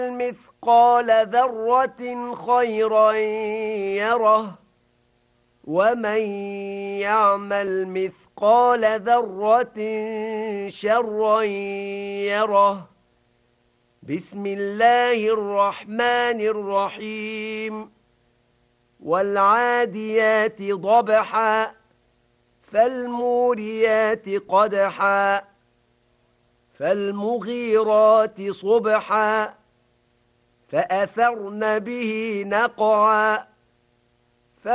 مثقال ذرة خيرا يره ومن يعمل مثقال ذرة شرا يره. بسم الله الرحمن الرحيم. والعاديات ضبحا فالموريات قدحا فالمغيرات صبحا فأثرن به نقعا